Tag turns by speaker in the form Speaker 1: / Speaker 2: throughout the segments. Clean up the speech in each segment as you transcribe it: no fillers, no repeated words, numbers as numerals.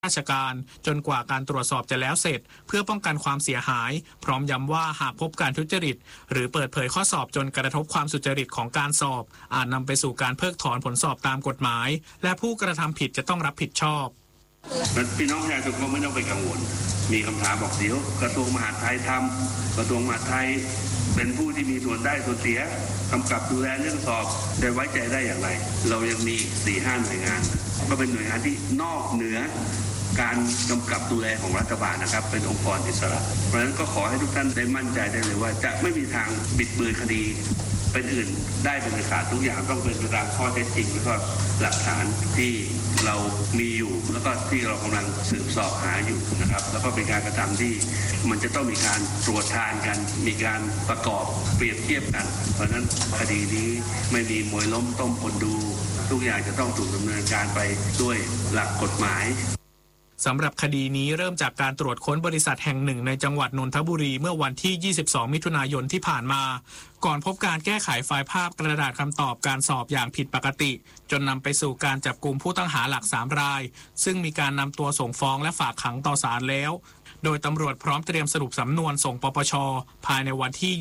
Speaker 1: ราชการจนกว่าการตรวจสอบจะแล้วเสร็จเพื่อป้องกันความเสียหายพร้อมย้ำว่าหากพบการทุจริตหรือเปิดเผยข้อสอบจนกระทบความสุจริตของการสอบอาจนำไปสู่การเพิกถอนผลสอบตามกฎหมายและผู้กระทำผิดจะต้องรับผิดชอบ
Speaker 2: พี่น้องประชาชนก็ไม่ต้องไปกังวลมีคำถามบอกเดี๋ยวกระทรวงมหาดไทยทำกระทรวงมหาดไทยเป็นผู้ที่มีส่วนได้ส่วนเสียกำกับดูแลเรื่องสอบได้ไว้ใจได้อย่างไรเรายังมี 4-5 หน่วยงานก็เป็นหน่วยงานที่นอกเหนือการกำกับดูแลของรัฐบาลนะครับเป็นองค์กรอิสระเพราะฉะนั้นก็ขอให้ทุกท่านได้มั่นใจได้เลยว่าจะไม่มีทางบิดเบือนคดีเป็นอื่นได้เป็นขาดทุกอย่างต้องเป็นไปตามข้อเท็จจริงแล้วก็หลักฐานที่เรามีอยู่แล้วก็ที่เรากำลังสืบสอบหาอยู่นะครับแล้วก็เป็นการกระทำที่มันจะต้องมีการตรวจทานกันมีการประกอบเปรียบเทียบกันเพราะฉะนั้นคดีนี้ไม่มีมวยล้มต้มคนดูทุกอย่างจะต้องถูกดำเนินการไปด้วยหลักกฎหมาย
Speaker 1: สำหรับคดีนี้เริ่มจากการตรวจค้นบริษัทแห่งหนึ่งในจังหวัดนนทบุรีเมื่อวันที่ 22 มิถุนายนที่ผ่านมาก่อนพบการแก้ไขไฟล์ภาพกระดาษคำตอบการสอบอย่างผิดปกติจนนำไปสู่การจับกุมผู้ต้องหาหลัก3รายซึ่งมีการนำตัวส่งฟ้องและฝากขังต่อศาลแล้วโดยตำรวจพร้อมเตรียมสรุปสำนวนส่งปปช.ภายในวันที่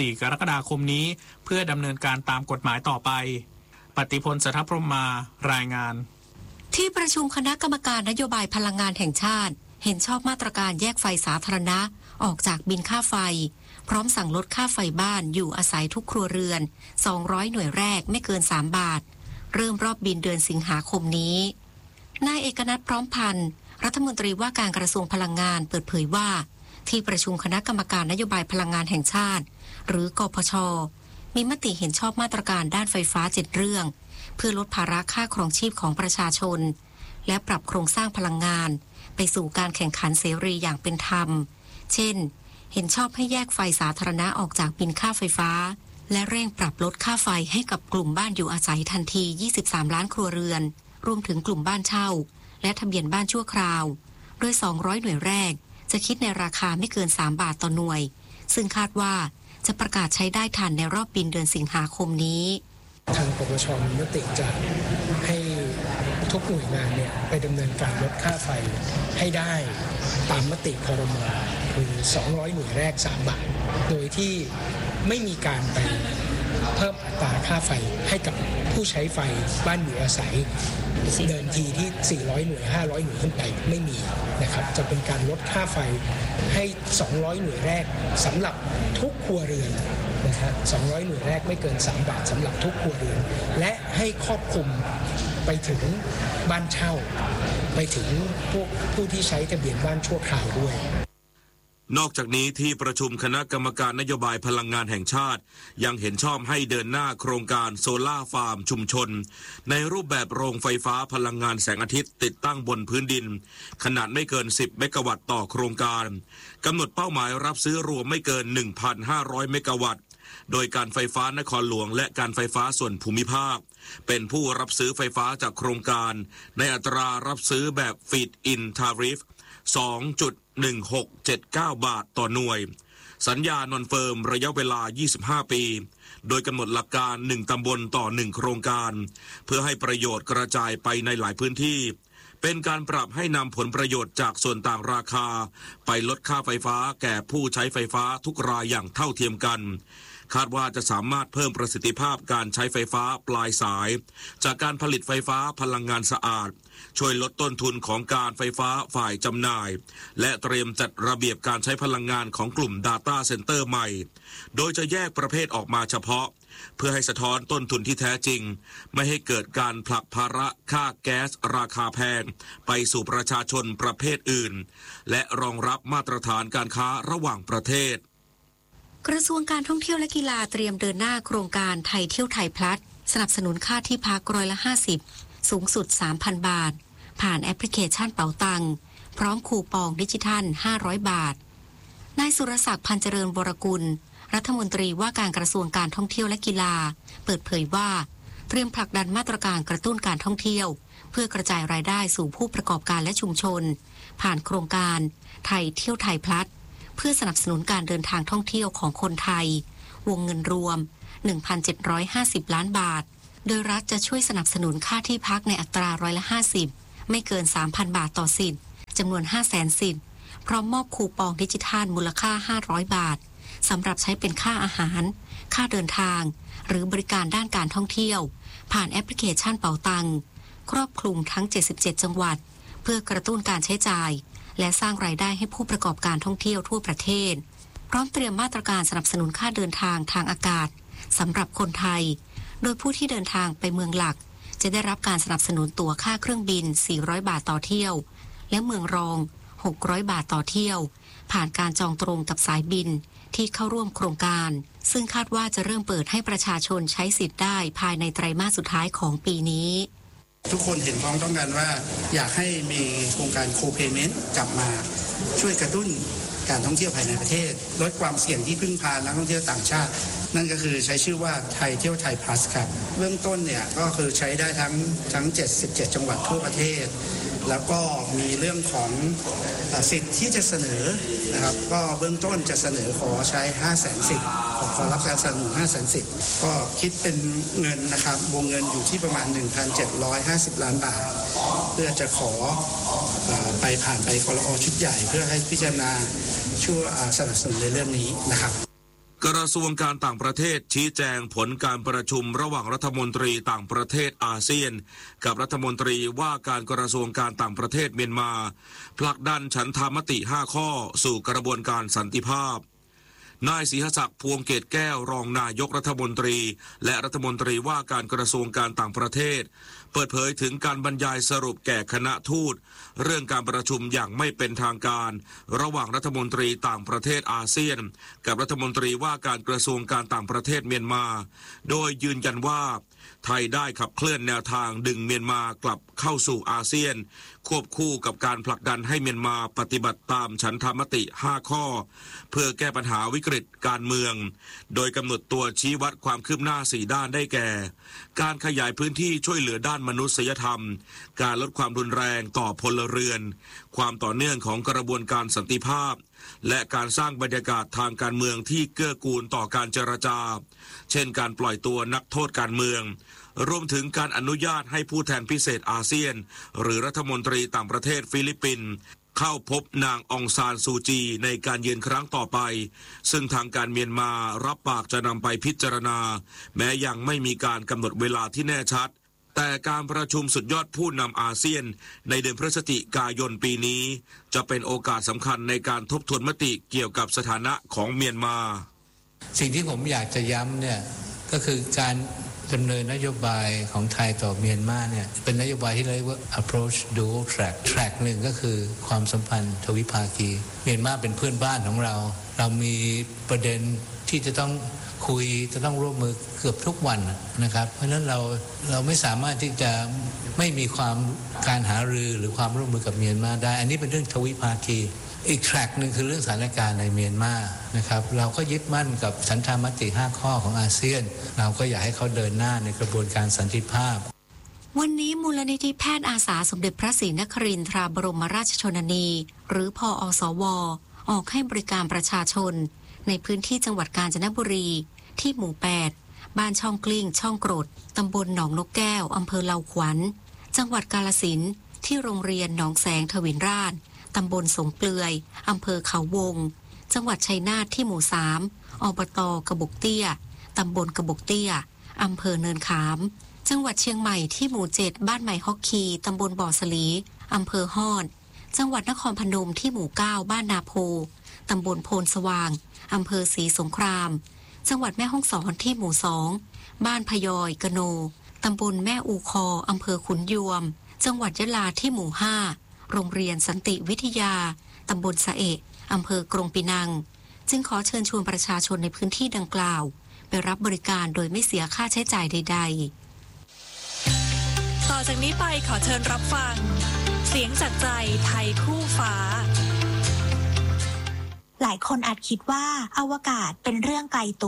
Speaker 1: 24 กรกฎาคมนี้เพื่อดำเนินการตามกฎหมายต่อไปปฏิพล สัทธพรหมารายงาน
Speaker 3: ที่ประชุมคณะกรรมการนโยบายพลังงานแห่งชาติเห็นชอบมาตรการแยกไฟสาธารณะออกจากบินค่าไฟพร้อมสั่งลดค่าไฟบ้านอยู่อาศัยทุกครัวเรือน200หน่วยแรกไม่เกิน3บาทเริ่มรอบบินเดือนสิงหาคมนี้นายเอกนัทพร้อมพันธ์รัฐมนตรีว่าการกระทรวงพลังงานเปิดเผยว่าที่ประชุมคณะกรรมการนโยบายพลังงานแห่งชาติหรือกพช.มีมติเห็นชอบมาตรการด้านไฟฟ้า7เรื่องเพื่อลดภาระค่าครองชีพของประชาชนและปรับโครงสร้างพลังงานไปสู่การแข่งขันเสรีอย่างเป็นธรรมเช่นเห็นชอบให้แยกไฟสาธารณะออกจากบินค่าไฟฟ้าและเร่งปรับลดค่าไฟให้กับกลุ่มบ้านอยู่อาศัยทันที23ล้านครัวเรือนรวมถึงกลุ่มบ้านเช่าและทะเบียนบ้านชั่วคราวโดย200หน่วยแรกจะคิดในราคาไม่เกิน3บาทต่อหน่วยซึ่งคาดว่าจะประกาศใช้ได้ทันในรอบบินเดือนสิงหาคมนี้
Speaker 4: ทางปปช.มีมติจะให้ทุกหน่วยงานเนี่ยไปดำเนินการลดค่าไฟให้ได้ตามมติครม.คือ200หน่วยแรก3บาทโดยที่ไม่มีการไปเพิ่มอัตราค่าไฟให้กับผู้ใช้ไฟบ้านอยู่อาศัยเดินทีที่400หน่วย500หน่วยขึ้นไปไม่มีนะครับจะเป็นการลดค่าไฟให้200หน่วยแรกสำหรับทุกครัวเรือนนะฮะ200หน่วยแรกไม่เกิน3บาทสำหรับทุกครัวเรือนและให้ครอบคลุมไปถึงบ้านเช่าไปถึงผู้ที่ใช้ทะเบียนบ้านชั่วคราวด้วย
Speaker 5: นอกจากนี้ที่ประชุมคณะกรรมการนโยบายพลังงานแห่งชาติยังเห็นชอบให้เดินหน้าโครงการโซล่าฟาร์มชุมชนในรูปแบบโรงไฟฟ้าพลังงานแสงอาทิตย์ติดตั้งบนพื้นดินขนาดไม่เกิน10เมกะวัตต์ต่อโครงการกำหนดเป้าหมายรับซื้อรวมไม่เกิน 1,500 เมกะวัตต์โดยการไฟฟ้านครหลวงและการไฟฟ้าส่วนภูมิภาคเป็นผู้รับซื้อไฟฟ้าจากโครงการในอัตรารับซื้อแบบ Feed in Tariff 2.1679 บาทต่อหน่วยสัญญานอนเฟิร์มระยะเวลา25ปีโดยกำหนดหลักการ1ตำบลต่อ1โครงการเพื่อให้ประโยชน์กระจายไปในหลายพื้นที่เป็นการปรับให้นำผลประโยชน์จากส่วนต่างราคาไปลดค่าไฟฟ้าแก่ผู้ใช้ไฟฟ้าทุกรายอย่างเท่าเทียมกันคาดว่าจะสามารถเพิ่มประสิทธิภาพการใช้ไฟฟ้าปลายสายจากการผลิตไฟฟ้าพลังงานสะอาดช่วยลดต้นทุนของการไฟฟ้าฝ่ายจำหน่ายและเตรียมจัดระเบียบการใช้พลังงานของกลุ่ม Data Center ใหม่โดยจะแยกประเภทออกมาเฉพาะเพื่อให้สะท้อนต้นทุนที่แท้จริงไม่ให้เกิดการผลักภาระค่าแก๊สราคาแพงไปสู่ประชาชนประเภทอื่นและรองรับมาตรฐานการค้าระหว่างประเทศ
Speaker 3: กระทรวงการท่องเที่ยวและกีฬาเตรียมเดินหน้าโครงการไทยเที่ยวไทยพลัสสนับสนุนค่าที่พัก50%สูงสุด 3,000 บาทผ่านแอปพลิเคชันเป๋าตังพร้อมคูปองดิจิทัล500 บาทนายสุรศักดิ์พันเจริญวรกุลรัฐมนตรีว่าการกระทรวงการท่องเที่ยวและกีฬาเปิดเผยว่าเตรียมผลักดันมาตรการกระตุ้นการท่องเที่ยวเพื่อกระจายรายได้สู่ผู้ประกอบการและชุมชนผ่านโครงการไทยเที่ยวไทยพลัสเพื่อสนับสนุนการเดินทางท่องเที่ยวของคนไทยวงเงินรวม 1,750 ล้านบาทโดยรัฐจะช่วยสนับสนุนค่าที่พักในอัตรา50%ไม่เกิน 3,000 บาทต่อสิทธิ์จำนวน 500,000 สิทธิ์พร้อมมอบคูปองดิจิทัลมูลค่า500 บาทสำหรับใช้เป็นค่าอาหารค่าเดินทางหรือบริการด้านการท่องเที่ยวผ่านแอปพลิเคชันเป๋าตังครอบคลุมทั้ง77จังหวัดเพื่อกระตุ้นการใช้จ่ายและสร้างรายได้ให้ผู้ประกอบการท่องเที่ยวทั่วประเทศพร้อมเตรียมมาตรการสนับสนุนค่าเดินทางทางอากาศสำหรับคนไทยโดยผู้ที่เดินทางไปเมืองหลักจะได้รับการสนับสนุนตั๋วค่าเครื่องบิน400 บาทต่อเที่ยวและเมืองรอง600 บาทต่อเที่ยวผ่านการจองตรงกับสายบินที่เข้าร่วมโครงการซึ่งคาดว่าจะเริ่มเปิดให้ประชาชนใช้สิทธิ์ได้ภายในไตรมาสสุดท้ายของปีนี้
Speaker 6: ทุกคนเห็นพ้องต้องกันว่าอยากให้มีโครงการโคเพย์เมนต์กลับมาช่วยกระตุ้นการท่องเที่ยวภายในประเทศลดความเสี่ยงที่พึ่งพานักท่องเที่ยวต่างชาตินั่นก็คือใช้ชื่อว่าไทยเที่ยวไทยพลัสครับเบื้องต้นเนี่ยก็คือใช้ได้ทั้ง77จังหวัดทั่วประเทศแล้วก็มีเรื่องของสิทธิ์ที่จะเสนอนะครับก็เบื้องต้นจะเสนอขอใช้ 500,000 สิทธิ์ขอรับการสนับสนุน 500,000 สิทธิ์ก็คิดเป็นเงินนะครับวงเงินอยู่ที่ประมาณ 1,750 ล้านบาทเพื่อจะขอไปผ่านไปครอ.ชุดใหญ่เพื่อให้พิจารณาช่วยสนับสนุนในเรื่องนี้นะครับ
Speaker 5: กระทรวงการต่างประเทศชี้แจงผลการประชุมระหว่างรัฐมนตรีต่างประเทศอาเซียนกับรัฐมนตรีว่าการกระทรวงการต่างประเทศเมียนมาผลักดันฉันทามติ5ข้อสู่กระบวนการสันติภาพนายศรีหศักดิ์พวงเกตแก้วรองนายกรัฐมนตรีและรัฐมนตรีว่าการกระทรวงการต่างประเทศเปิดเผยถึงการบรรยายสรุปแก่คณะทูตเรื่องการประชุมอย่างไม่เป็นทางการระหว่างรัฐมนตรีต่างประเทศอาเซียนกับรัฐมนตรีว่าการกระทรวงการต่างประเทศเมียนมาโดยยืนยันว่าไทยได้ขับเคลื่อนแนวทางดึงเมียนมากลับเข้าสู่อาเซียนควบคู่กับการผลักดันให้เมียนมาปฏิบัติตามฉันทามติ5ข้อเพื่อแก้ปัญหาวิกฤตการเมืองโดยกำหนดตัวชี้วัดความคืบหน้า4ด้านได้แก่การขยายพื้นที่ช่วยเหลือด้านมนุษยธรรมการลดความรุนแรงต่อพลเรือนความต่อเนื่องของกระบวนการสันติภาพและการสร้างบรรยากาศทางการเมืองที่เกื้อกูลต่อการเจรจาเช่นการปล่อยตัวนักโทษการเมืองรวมถึงการอนุญาตให้ผู้แทนพิเศษอาเซียนหรือรัฐมนตรีต่างประเทศฟิลิปปินส์เข้าพบนางองซานซูจีในการเยือนครั้งต่อไปซึ่งทางการเมียนมารับปากจะนำไปพิจารณาแม้ยังไม่มีการกำหนดเวลาที่แน่ชัดแต่การประชุมสุดยอดผู้นำอาเซียนในเดือนพฤศจิกายนปีนี้จะเป็นโอกาสสำคัญในการทบทวนมติเกี่ยวกับสถานะของเมียนมา
Speaker 7: สิ่งที่ผมอยากจะย้ำเนี่ยก็คือการดำเนินนโยบายของไทยต่อเมียนมาเนี่ยเป็นนโยบายที่เรียกว่า approach dual track หนึ่งก็คือความสัมพันธ์ทวิภาคีเมียนมาเป็นเพื่อนบ้านของเรามีประเด็นที่จะต้องคุยจะต้องร่วมมือเกือบทุกวันนะครับเพราะฉะนั้นเราไม่สามารถที่จะไม่มีการหารือหรือความร่วมมือกับเมียนมาได้อันนี้เป็นเรื่องทวิภาคีอีกแทร็กหนึ่งคือเรื่องสถานการณ์ในเมียนมานะครับเราก็ยึดมั่นกับฉันทามติ5ข้อของอาเซียนเราก็อยากให้เขาเดินหน้าในกระบวนการสันติภาพ
Speaker 3: วันนี้มูลนิธิแพทย์อาสาสมเด็จพระศรีนครินทราบรมราชชนนีหรือพอสวออกให้บริการประชาชนในพื้นที่จังหวัดกาญจนบุรีที่หมู่8บ้านช่องกลิ้งช่องกรดตำบลหนองนกแก้วอำเภอเลาขวัญจังหวัดกาฬสินธุ์ที่โรงเรียนหนองแสงทวินราชตำบลสงเปลือยอำเภอเขาวงจังหวัดชัยนาทที่หมู่3อบต.กระบอกเตี้ยตำบลกระบอกเตี้ยอำเภอเนินขามจังหวัดเชียงใหม่ที่หมู่7บ้านใหม่ฮอกคีตำบลบ่อสลีอำเภอฮอดจังหวัดนครพนมที่หมู่9บ้านนาโพตำบลโพนสว่างอำเภอศรีสงครามจังหวัดแม่ฮ่องสอนที่หมู่2บ้านพยอยกะโนตำบลแม่อูคออำเภอขุนยวมจังหวัดยะลาที่หมู่5โรงเรียนสันติวิทยาตำบลสะเอะอำเภอกรงปีนังจึงขอเชิญชวนประชาชนในพื้นที่ดังกล่าวไปรับบริการโดยไม่เสียค่าใช้จ่ายใดๆ
Speaker 8: ต่อจากนี้ไปขอเชิญรับฟังเสียงจากใจไทยคู่ฟ้า
Speaker 9: หลายคนอาจคิดว่าอวกาศเป็นเรื่องไกลตัว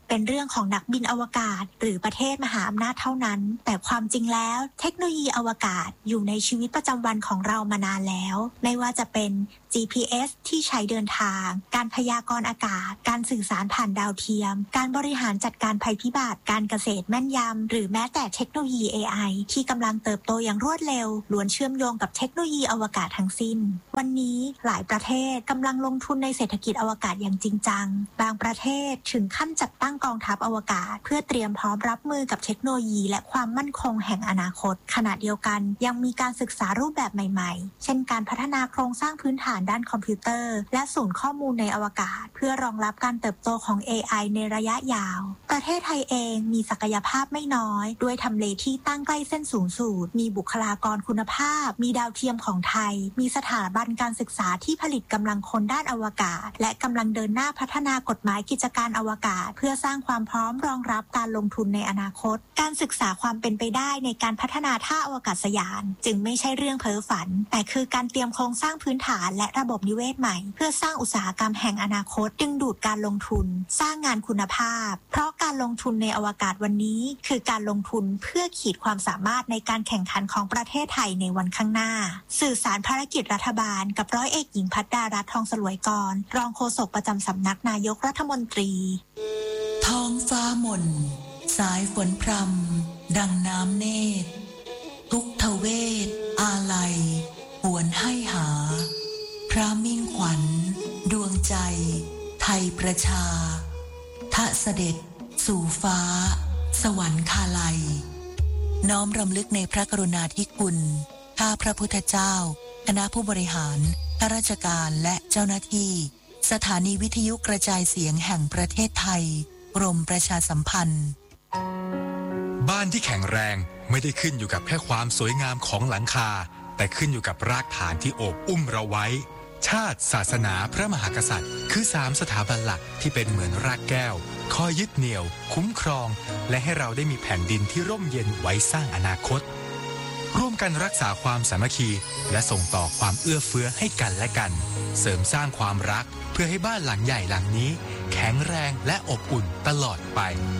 Speaker 9: เป็นเรื่องของนักบินอวกาศหรือประเทศมหาอำนาจเท่านั้นแต่ความจริงแล้วเทคโนโลยีอวกาศอยู่ในชีวิตประจำวันของเรามานานแล้วไม่ว่าจะเป็น GPS ที่ใช้เดินทางการพยากรณ์อากาศการสื่อสารผ่านดาวเทียมการบริหารจัดการภัยพิบัติการเกษตรแม่นยำหรือแม้แต่เทคโนโลยี AI ที่กำลังเติบโตอย่างรวดเร็วล้วนเชื่อมโยงกับเทคโนโลยีอวกาศทั้งสิ้นวันนี้หลายประเทศกำลังลงทุนในเศรษฐกิจอวกาศอย่างจริงจังบางประเทศถึงขั้นจัดตั้งกองทัพอวกาศเพื่อเตรียมพร้อมรับมือกับเทคโนโลยีและความมั่นคงแห่งอนาคตขณะเดียวกันยังมีการศึกษารูปแบบใหม่ๆเช่นการพัฒนาโครงสร้างพื้นฐานด้านคอมพิวเตอร์และศูนย์ข้อมูลในอวกาศเพื่อรองรับการเติบโตของ AI ในระยะยาวประเทศไทยเองมีศักยภาพไม่น้อยด้วยทำเลที่ตั้งใกล้เส้นศูนย์สูตรมีบุคลากรคุณภาพมีดาวเทียมของไทยมีสถาบันการศึกษาที่ผลิตกำลังคนด้านอวกาศและกำลังเดินหน้าพัฒนากฎหมายกิจการอวกาศเพื่อสร้างความพร้อมรองรับการลงทุนในอนาคตการศึกษาความเป็นไปได้ในการพัฒนาท่าอวกาศยานจึงไม่ใช่เรื่องเพ้อฝันแต่คือการเตรียมโครงสร้างพื้นฐานและระบบนิเวศใหม่เพื่อสร้างอุตสาหกรรมแห่งอนาคตดึงดูดการลงทุนสร้างงานคุณภาพเพราะการลงทุนในอวกาศวันนี้คือการลงทุนเพื่อขีดความสามารถในการแข่งขันของประเทศไทยในวันข้างหน้าสื่อสารภารกิจรัฐบาลกับร้อยเอกหญิงภัดดารัตน์ทองสลวยกรรองโฆษกประจำสำนักนายกรัฐมนตรี
Speaker 10: ท้องฟ้าหม่นสายฝนพรำดังน้ำเนตรทุกทเวทอาลัยหวนให้หาพระมิ่งขวัญดวงใจไทยประชาทะเสด็จสู่ฟ้าสวรรคาลัยน้อมรำลึกในพระกรุณาธิคุณข้าพระพุทธเจ้าคณะผู้บริหารข้าราชการและเจ้าหน้าที่สถานีวิทยุกระจายเสียงแห่งประเทศไทยกรมประชาสัมพันธ์
Speaker 11: บ้านที่แข็งแรงไม่ได้ขึ้นอยู่กับแค่ความสวยงามของหลังคาแต่ขึ้นอยู่กับรากฐานที่โอบอุ้มเราไว้ชาติศาสนาพระมหากษัตริย์คือ3สถาบันหลักที่เป็นเหมือนรากแก้วคอยยึดเหนี่ยวคุ้มครองและให้เราได้มีแผ่นดินที่ร่มเย็นไว้สร้างอนาคตร่วมกันรักษาความสามัคคีและส่งต่อความเอื้อเฟื้อให้กันและกันเสริมสร้างความรักเพื่อให้บ้านหลังใหญ่หลังนี้แข็งแรงและอบอุ่นตลอดไป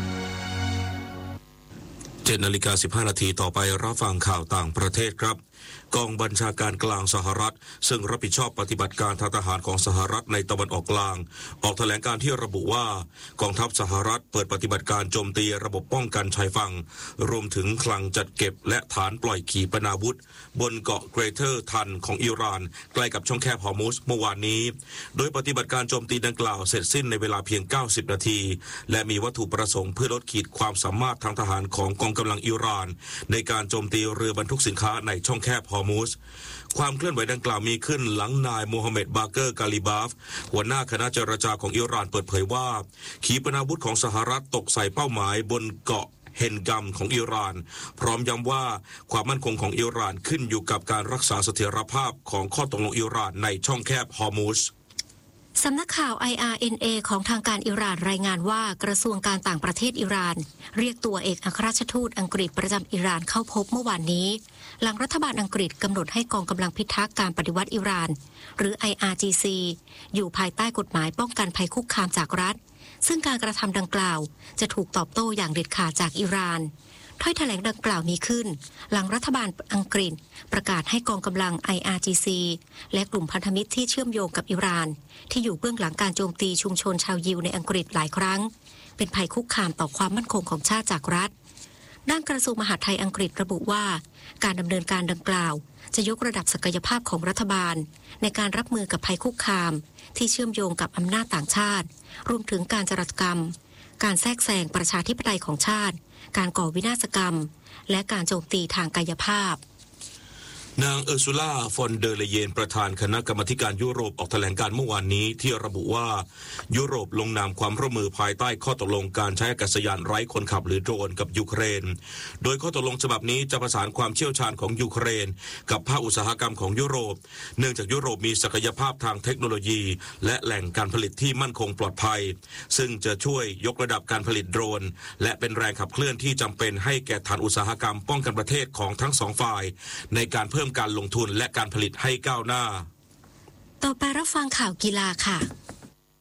Speaker 5: 7:15 นาทีต่อไปรับฟังข่าวต่างประเทศครับกองบัญชาการกลางสหรัฐซึ่งรับผิดชอบปฏิบัติการทางทหารของสหรัฐในตะวันออกกลางออกแถลงการที่ระบุว่ากองทัพสหรัฐเปิดปฏิบัติการโจมตีระบบป้องกันชายฝั่งรวมถึงคลังจัดเก็บและฐานปล่อยขีปนาวุธบนเกาะเกรเทอร์ทันของอิหร่านใกล้กับช่องแคบฮอร์มุซเมื่อวานนี้โดยปฏิบัติการโจมตีดังกล่าวเสร็จสิ้นในเวลาเพียง90นาทีและมีวัตถุประสงค์เพื่อลดขีดความสามารถทางทหารของกองกำลังอิหร่านในการโจมตีเรือบรรทุกสินค้าในช่องแคบฮอร์มุซความเคลื่อนไหวดังกล่าวมีขึ้นหลังนายโมฮัมเหม็ดบาเกอร์กาลิบาฟหัวหน้าคณะเจรจาของอิหร่านเปิดเผยว่าขีปนาวุธของสหรัฐตกใส่เป้าหมายบนเกาะเฮนกัมของอิหร่านพร้อมย้ำว่าความมั่นคงของอิหร่านขึ้นอยู่กับการรักษาเสถียรภาพของข้อตกลงอิหร่านในช่องแคบฮอร์มุซ
Speaker 3: สำนักข่าว IRNA ของทางการอิหร่านรายงานว่ากระทรวงการต่างประเทศอิหร่านเรียกตัวเอกอัครราชทูตอังกฤษประจำอิหร่านเข้าพบเมื่อวานนี้หลังรัฐบาลอังกฤษกำหนดให้กองกำลังพิทักษ์การปฏิวัติอิหร่านหรือ IRGC อยู่ภายใต้กฎหมายป้องกันภัยคุกคามจากรัฐซึ่งการกระทำดังกล่าวจะถูกตอบโต้อย่างเด็ดขาดจากอิหร่านถ้อยแถลงดังกล่าวมีขึ้นหลังรัฐบาลอังกฤษประกาศให้กองกำลัง IRGC และกลุ่มพันธมิตรที่เชื่อมโยงกับอิหร่านที่อยู่เบื้องหลังการโจมตีชุมชนชาวยิวในอังกฤษหลายครั้งเป็นภัยคุกคามต่อความมั่นคงของชาติจากรัฐด้านกระทรวงมหาดไทยอังกฤษระบุว่าการดำเนินการดังกล่าวจะยกระดับศักยภาพของรัฐบาลในการรับมือกับภัยคุกคามที่เชื่อมโยงกับอำนาจต่างชาติรวมถึงการจารกรรมการแทรกแซงประชาธิปไตยของชาติการก่อวินาศกรรมและการโจมตีทางกายภาพ
Speaker 5: นางเออร์ซูล่าฟอนเดอร์เลเยนประธานคณะกรรมาการยุโรปออกแถลงการเมื่อวานนี้ที่ระบุว่ายุโรปลงนามความร่วมมือภายใต้ข้อตกลงการใช้อากาศยานไร้คนขับหรือโดรนกับยูเครนโดยข้อตกลงฉบับนี้จะประสานความเชี่ยวชาญของยูเครนกับภาคอุตสาหกรรมของยุโรปเนื่องจากยุโรปมีศักยภาพทางเทคโนโลยีและแหล่งการผลิตที่มั่นคงปลอดภัยซึ่งจะช่วยยกระดับการผลิตโดรนและเป็นแรงขับเคลื่อนที่จำเป็นให้แก่ฐานอุตสาหกรรมป้องกันประเทศของทั้งสองฝ่ายในการเพิ่มการลงทุนและการผลิตให้ก้าวหน้า
Speaker 3: ต่อไปรับฟังข่าวกีฬาค่ะ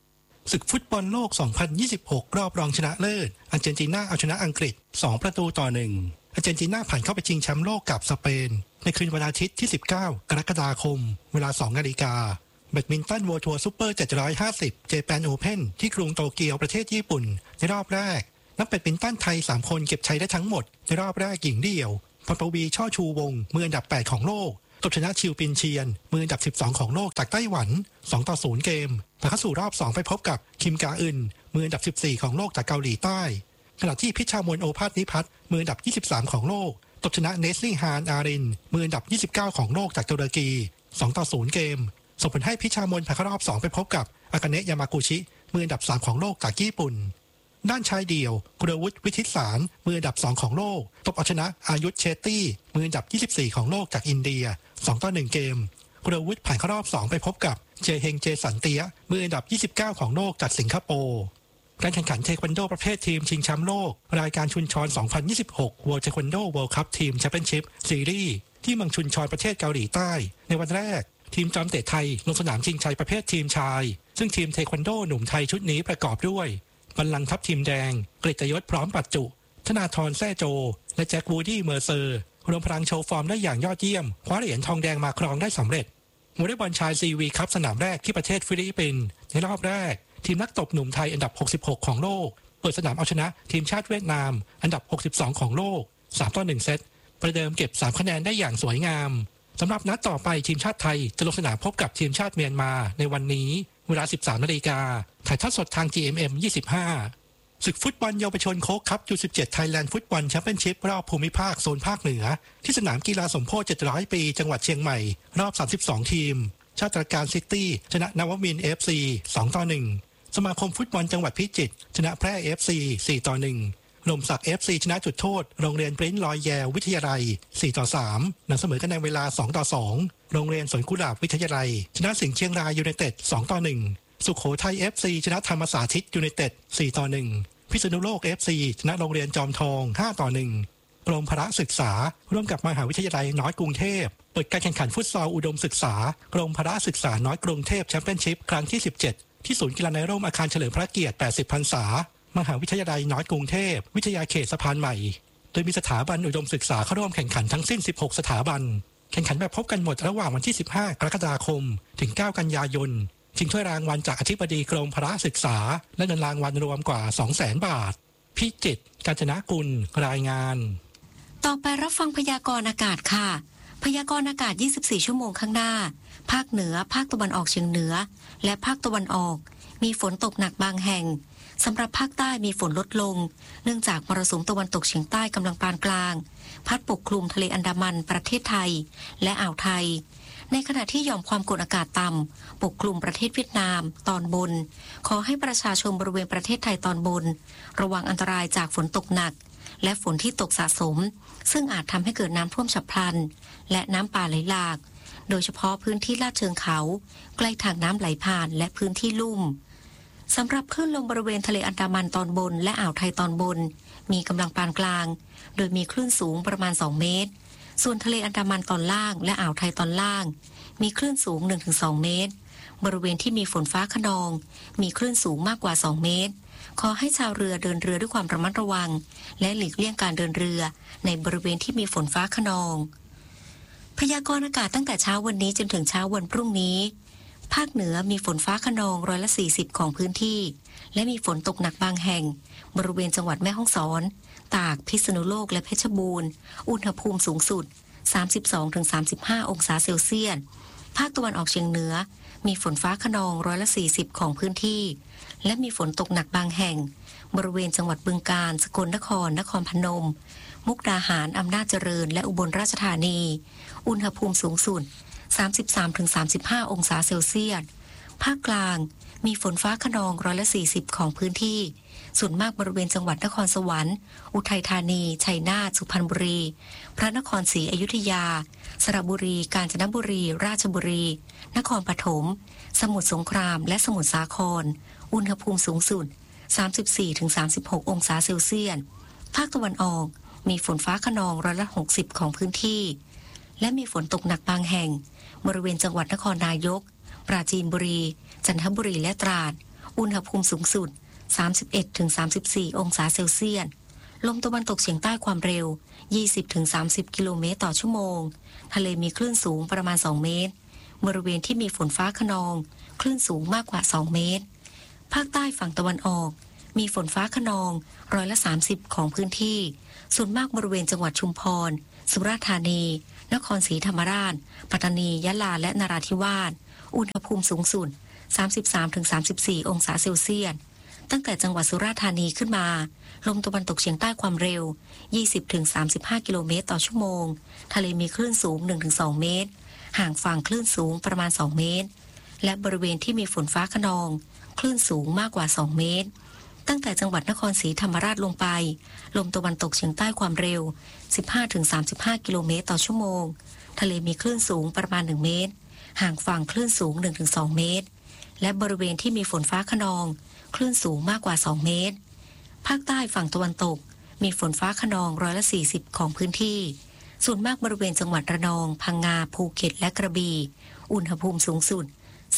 Speaker 12: ศึกฟุตบอลโลก 2026 รอบรองชนะเลิศอาร์เจนตินาเอาชนะอังกฤษ 2-1 อาร์เจนตินาผ่านเข้าไปชิงแชมป์โลกกับสเปนในคืนวันอาทิตย์ที่ 19 กรกฎาคม เวลา 2 นาฬิกาแบดมินตันเวิลด์ทัวร์ซุปเปอร์ 750 เจแปนโอเพ่นที่กรุงโตเกียวประเทศญี่ปุ่นในรอบแรกนักแบดมินตันไทย 3 คนเก็บชัยได้ทั้งหมดในรอบแรกหญิงเดี่ยวพรปวีช่อชูวงศ์มืออันดับ 8 ของโลกตบชนะชิวปินเชียนมืออันดับ 12 ของโลกจากไต้หวัน 2-0 เกมผ่านเข้าสู่รอบ 2 ไปพบกับคิมกาอึนมืออันดับ 14 ของโลกจากเกาหลีใต้ขณะที่พิชามนโอภาสนิพัฒน์มืออันดับ 23 ของโลกตบชนะเนสลี่ฮานอารินมืออันดับ 29 ของโลกจากตุรกี 2-0 เกมส่งผลให้พิชามนผ่านเข้ารอบ 2 ไปพบกับอากาเนะยามากุชิมืออันดับ 3 ของโลกจากญี่ปุ่นด้านชายเดี่ยวกุลวุฒิวิทิตสารมืออันดับ 2 ของโลกตบเอาชนะอายุธเชตตี้มืออันดับ 24 ของโลกจากอินเดีย 2-1 เกมกุลวุฒิผ่านเข้ารอบ 2 ไปพบกับเจเฮงเจสันเตียมืออันดับ 29 ของโลกจากสิงคโปร์การแข่งขันเทควันโดประเภททีมชิงแชมป์โลกรายการชุนชร 2026 World Taekwondo World Cup Team Championship Series ที่เมืองชุนชรประเทศเกาหลีใต้ในวันแรกทีมจอมเตะไทยลงสนามชิงชัยประเภททีมชายซึ่งทีมเทควันโดหนุ่มไทยชุดนี้ประกอบด้วยบัลลังก์ทัพทีมแดงกฤตยศพร้อมปัจจุธนาธรแซ่โจและแจ็ควูดี้เมอร์เซอร์รวมพลังโชว์ฟอร์มได้อย่างยอดเยี่ยมคว้าเหรียญทองแดงมาครองได้สำเร็จวอลเลย์บอลชายซีวีคัพสนามแรกที่ประเทศฟิลิปปินส์ในรอบแรกทีมนักตบหนุ่มไทยอันดับ 66 ของโลกเปิดสนามเอาชนะทีมชาติเวียดนามอันดับ 62 ของโลก 3-1 เซตประเดิมเก็บ 3 คะแนนได้อย่างสวยงามสำหรับนัดต่อไปทีมชาติไทยจะลงสนามพบกับทีมชาติเมียนมาในวันนี้เวลา 13 นาฬิกาถ่ายทอดสดทาง GMM 25ศึกฟุตบอลเยาวชนโค้กคัพ U17 ไทยแลนด์ฟุตบอลแชมเปี้ยนชิพรอบภูมิภาคโซนภาคเหนือที่สนามกีฬาสมโพธิ700 ปีจังหวัดเชียงใหม่รอบ 32 ทีมชาติตรการซิตี้ชนะนวมินทร์ FC 2-1 สมาคมฟุตบอลจังหวัดพิจิตรชนะแพร่ FC 4-1 ลมศักดิ์ FC ชนะจุดโทษโรงเรียนปริ้นลอยแยววิทยาลัย 4-3 หลังเสมอกันในเวลา 2-2 โรงเรียนสวนกุหลาบวิทยาลัยชนะสิงห์เชียงรายยูไนเต็ด 2-1 สุโขทัย FC ชนะธรรมสาธิตยูไนเต็ด 4-1 พิษณุโลก FC ชนะโรงเรียนจอมทอง 5-1 กรมพละศึกษาร่วมกับมหาวิทยาลัยน้อยกรุงเทพเปิดการแข่งขันฟุตซอลอุดมศึกษากรมพละศึกษาน้อยกรุงเทพแชมเปี้ยนชิพครั้งที่ 17 ที่ศูนย์กีฬาในร่มอาคารเฉลิมพระเกียรติ 80 พรรษามหาวิทยาลัยน้อยกรุงเทพวิทยาเขตสะพานใหม่โดยมีสถาบันอุดมศึกษาเข้าร่วมแข่งขันทั้งสิ้น 16 สถาบันแข่งขันแบบพบกันหมดระหว่างวันที่ 15 กรกฎาคมถึง 9 กันยายนชิงถ้วยรางวัลจากอธิบดีกรมพละศึกษาและเงินรางวัลรวมกว่า 200,000 บาทพิจิตร กาญจนกุลรายงาน
Speaker 3: ต่อไปรับฟังพยากรณ์อากาศค่ะพยากรณ์อากาศ 24 ชั่วโมงข้างหน้าภาคเหนือภาคตะวันออกเฉียงเหนือและภาคตะวันออกมีฝนตกหนักบางแห่งสำหรับภาคใต้มีฝนลดลงเนื่องจากมรสุมตะวันตกเฉียงใต้กำลังปานกลางพัดปกคลุมทะเลอันดามันประเทศไทยและอ่าวไทยในขณะที่หย่อมความกดอากาศต่ำปกคลุมประเทศเวียดนามตอนบนขอให้ประชาชนบริเวณประเทศไทยตอนบนระวังอันตรายจากฝนตกหนักและฝนที่ตกสะสมซึ่งอาจทำให้เกิดน้ำท่วมฉับพลันและน้ำป่าไหลหลากโดยเฉพาะพื้นที่ลาดเชิงเขาใกล้ทางน้ำไหลผ่านและพื้นที่ลุ่มสำหรับคลื่นลมบริเวณทะเลอันดามันตอนบนและอ่าวไทยตอนบนมีกำลังปานกลางโดยมีคลื่นสูงประมาณ2เมตรส่วนทะเลอันดามันตอนล่างและอ่าวไทยตอนล่างมีคลื่นสูง 1-2 เมตรบริเวณที่มีฝนฟ้าคะนองมีคลื่นสูงมากกว่า2เมตรขอให้ชาวเรือเดินเรือด้วยความระมัดระวังและหลีกเลี่ยงการเดินเรือในบริเวณที่มีฝนฟ้าคะนองพยากรณ์อากาศตั้งแต่เช้าวันนี้จนถึงเช้าวันพรุ่งนี้ภาคเหนือมีฝนฟ้าคะนอง140%ของพื้นที่และมีฝนตกหนักบางแห่งบริเวณจังหวัดแม่ฮ่องสอนตากพิษณุโลกและเพชรบูรณ์อุณหภูมิสูงสุด 32-35 องศาเซลเซียสภาคตะวันออกเฉียงเหนือมีฝนฟ้าคะนอง140%ของพื้นที่และมีฝนตกหนักบางแห่งบริเวณจังหวัดบึงกาฬสกลนครนครพนมมุกดาหารอำนาจเจริญและอุบลราชธานีอุณหภูมิสูงสุด 33-35 องศาเซลเซียสภาคกลางมีฝนฟ้าคะนอง140%ของพื้นที่ส่วนมากบริเวณจังหวัดนครสวรรค์อุทัยธานีชัยนาทสุพรรณบุรีพระนครศรีอยุธยาสระบุรีกาญจนบุรีราชบุรีนครปฐมสมุทรสงครามและสมุทรสาครอุณหภูมิสูงสุด 34-36 องศาเซลเซียสภาคตะวันออกมีฝนฟ้าคะนอง60%ของพื้นที่และมีฝนตกหนักบางแห่งบริเวณจังหวัดนครนายกปราจีนบุรีจันทบุรีและตราดอุณหภูมิสูงสุด 31-34 องศาเซลเซียสลมตะวันตกเฉียงใต้ความเร็ว 20-30 กิโลเมตรต่อชั่วโมงทะเลมีคลื่นสูงประมาณ 2 เมตรบริเวณที่มีฝนฟ้าคะนองคลื่นสูงมากกว่า 2 เมตรภาคใต้ฝั่งตะวันออกมีฝนฟ้าคะนอง30%ของพื้นที่ส่วนมากบริเวณจังหวัดชุมพรสุราษฎร์ธานีนครศรีธรรมราชปัตตานียะลาและนราธิวาสอุณหภูมิสูงสุด 33-34 องศาเซลเซียสตั้งแต่จังหวัดสุราษฎร์ธานีขึ้นมาลมตะวันตกเฉียงใต้ความเร็ว 20-35 กิโลเมตรต่อชั่วโมงทะเลมีคลื่นสูง 1-2 เมตรห่างฝั่งคลื่นสูงประมาณ 2 เมตรและบริเวณที่มีฝนฟ้าคะนองคลื่นสูงมากกว่า 2 เมตรตั้งแต่จังหวัดนครศรีธรรมราชลงไปลมตะวันตกเฉียงใต้ความเร็ว 15-35 กิโลเมตรต่อชั่วโมงทะเลมีคลื่นสูงประมาณ 1 เมตรห่างฝั่งคลื่นสูง 1-2 เมตรและบริเวณที่มีฝนฟ้าคะนองคลื่นสูงมากกว่า 2 เมตรภาคใต้ฝั่งตะวันตกมีฝนฟ้าคะนอง40%ของพื้นที่ส่วนมากบริเวณจังหวัดระนองพังงาภูเก็ตและกระบี่อุณหภูมิสูงสุด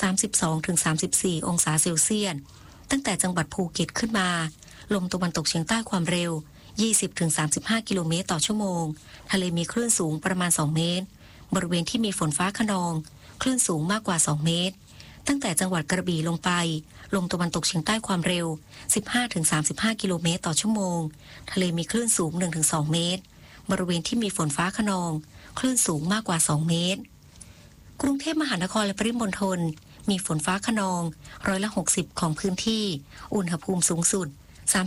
Speaker 3: 32-34 องศาเซลเซียสตั้งแต่จังหวัดภูเก็ตขึ้นมาลมตะวันตกเฉียงใต้ความเร็ว 20-35 กิโลเมตรต่อชั่วโมงทะเลมีคลื่นสูงประมาณ 2 เมตรบริเวณที่มีฝนฟ้าคะนองคลื่นสูงมากกว่า 2 เมตรตั้งแต่จังหวัดกระบี่ลงไปลมตะวันตกเฉียงใต้ความเร็ว 15-35 กิโลเมตรต่อชั่วโมงทะเลมีคลื่นสูง 1-2 เมตรบริเวณที่มีฝนฟ้าคะนองคลื่นสูงมากกว่า 2 เมตรกรุงเทพมหานครและปริมณฑลมีฝนฟ้าคะนอง60%ของพื้นที่อุณหภูมิสูงสุด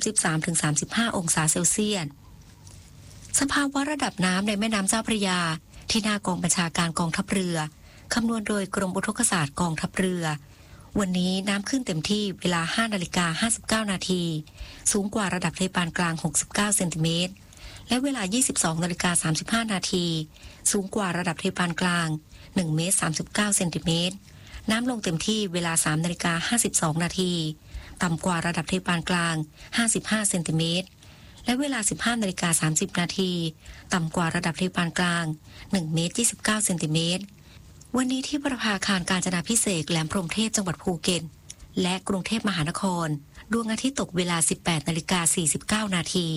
Speaker 3: 33-35 องศาเซลเซียสสภาวะระดับน้ำในแม่น้ำเจ้าพระยาที่หน้ากองบัญชาการกองทัพเรือคำนวณโดยกรมอุทกศาสตร์กองทัพเรือวันนี้น้ำขึ้นเต็มที่เวลา 5:59 นาทีสูงกว่าระดับทะเลปานกลาง69เซนติเมตรและเวลา 22:35 นาทีสูงกว่าระดับทะเลปานกลาง1เมตร39เซนติเมตรน้ำลงเต็มที่เวลา 3:52 นาทีต่ำกว่าระดับทะเลปานกลาง55เซนติเมตรและเวลา 15:30 นาทีต่ำกว่าระดับทะเลปานกลาง1เมตร29เซนติเมตรวันนี้ที่ประภาคารกาญจนาภิเษกแหลมพรหมเทพจังหวัดภูเก็ตและกรุงเทพมหานครดวงอาทิตย์ตกเวลา 18:49 นาที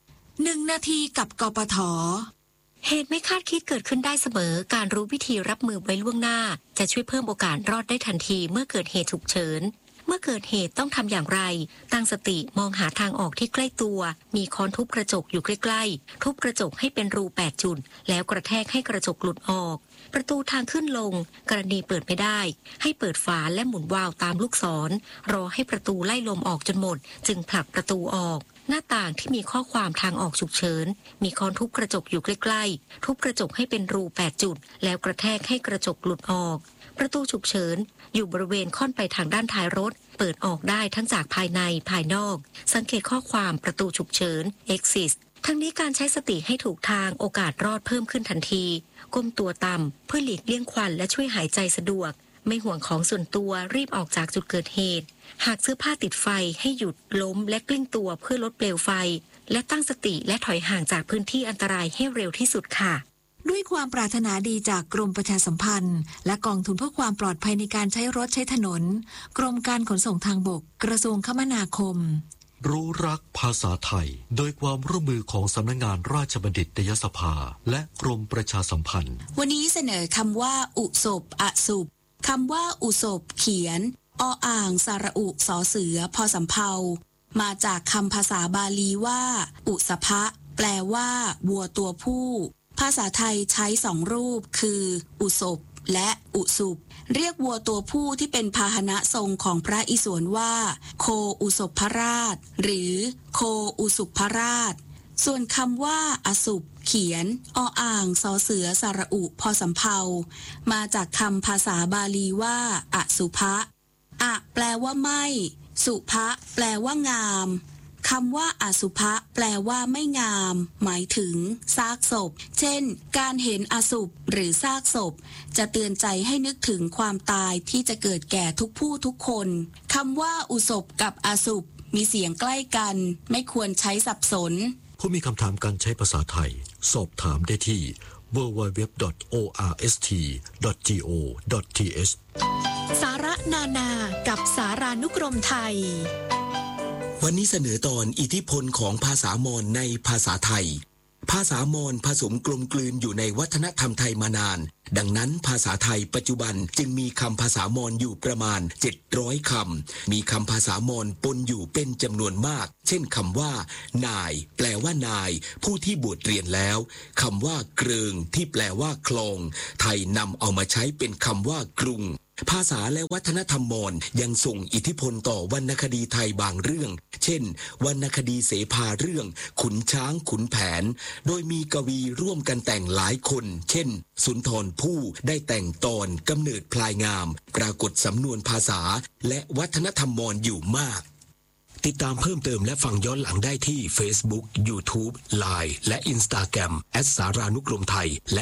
Speaker 10: 1 นาทีกับกปท.
Speaker 3: เหตุไม่คาดคิดเกิดขึ้นได้เสมอการรู้วิธีรับมือไว้ล่วงหน้าจะช่วยเพิ่มโอกาสรอดได้ทันทีเมื่อเกิดเหตุฉุกเฉินเมื่อเกิดเหตุต้องทำอย่างไรตั้งสติมองหาทางออกที่ใกล้ตัวมีค้อนทุบกระจกอยู่ใกล้ๆทุบกระจกให้เป็นรู8จุดแล้วกระแทกให้กระจกหลุดออกประตูทางขึ้นลงกรณีเปิดไม่ได้ให้เปิดฝาและหมุนวาล์วตามลูกศรรอให้ประตูไล่ลมออกจนหมดจึงผลักประตูออกหน้าต่างที่มีข้อความทางออกฉุกเฉินมีค้อนทุบกระจกอยู่ใกล้ๆทุบกระจกให้เป็นรู8จุดแล้วกระแทกให้กระจกหลุดออกประตูฉุกเฉินอยู่บริเวณค่อนไปทางด้านท้ายรถเปิดออกได้ทั้งจากภายในภายนอกสังเกตข้อความประตูฉุกเฉิน exit ทั้งนี้การใช้สติให้ถูกทางโอกาสรอดเพิ่มขึ้นทันทีก้มตัวต่ำเพื่อหลีกเลี่ยงควันและช่วยหายใจสะดวกไม่ห่วงของส่วนตัวรีบออกจากจุดเกิดเหตุหากเสื้อผ้าติดไฟให้หยุดล้มและกลิ้งตัวเพื่อลดเปลวไฟและตั้งสติและถอยห่างจากพื้นที่อันตรายให้เร็วที่สุดค่ะ
Speaker 10: ด้วยความปรารถนาดีจากกรมประชาสัมพันธ์และกองทุนเพื่อความปลอดภัยในการใช้รถใช้ถนนกรมการขนส่งทางบกกระทรวงคมนาคม
Speaker 13: รู้รักภาษาไทยโดยความร่วมมือของสำนักงานราชบัณฑิตยสภาและกรมประชาสัมพันธ์
Speaker 10: วันนี้เสนอคำว่าอุศบอสุบคำว่าอุศบเขียนออ่างสระอุสอเสือพอสำเภามาจากคำภาษาบาลีว่าอุสภะแปลว่าวัวตัวผู้ภาษาไทยใช้2รูปคืออุศบและอุสุบเรียกวัวตัวผู้ที่เป็นพาหนะทรงของพระอิศวรว่าโคอุศภราชหรือโคอุสุภราชส่วนคำว่าอสุบเขียนออ่างสอเสือสระอุพอสำเภามาจากคำภาษาบาลีว่าอสุภะอะแปลว่าไม่สุภะแปลว่างามคำว่าอสุภะแปลว่าไม่งามหมายถึงซากศพเช่นการเห็นอสุภหรือซากศพจะเตือนใจให้นึกถึงความตายที่จะเกิดแก่ทุกผู้ทุกคนคำว่าอุศบกับอสุภมีเสียงใกล้กันไม่ควรใช้สับสน
Speaker 13: ผู้มีคำถามการใช้ภาษาไทยสอบถามได้ที่ www.orst.go.th
Speaker 10: สาระ
Speaker 14: นานากับสารานุกรมไทย
Speaker 15: วันนี้เสนอตอนอิทธิพลของภาษามอญในภาษาไทยภาษามอญผสมกลมกลืนอยู่ในวัฒนธรรมไทยมานานดังนั้นภาษาไทยปัจจุบันจึงมีคำภาษามอญอยู่ประมาณ700คำมีคำภาษามอญปนอยู่เป็นจำนวนมากเช่นคำว่านายแปลว่านายผู้ที่บวชเรียนแล้วคำว่าเกริงที่แปลว่าคลองไทยนำเอามาใช้เป็นคำว่ากรุงภาษาและวัฒนธรรมมอญยังส่งอิทธิพลต่อวรรณคดีไทยบางเรื่องเช่นวรรณคดีเสภาเรื่องขุนช้างขุนแผนโดยมีกวีร่วมกันแต่งหลายคนเช่นสุนทรภู่ได้แต่งตอนกำเนิดพลายงามปรากฏสำนวนภาษาและวัฒนธรรมมอญอยู่มากติดตามเพิ่มเติมและฟังย้อนหลังได้ที่ Facebook, YouTube, Line และ Instagram @สารานุกรมไทยและ